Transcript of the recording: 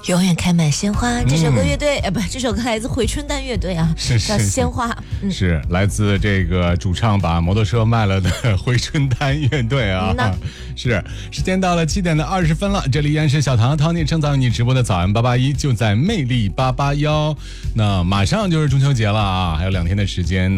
永远开满鲜花。这首歌乐队，这首歌来自回春丹乐队啊，叫鲜花。 是来自这个主唱把摩托车卖了的回春丹乐队啊。是，时间到了7点20分了，这里依然是小唐Tony正在为你直播的早安881，就在魅力881。那马上就是中秋节了啊，还有2天的时间。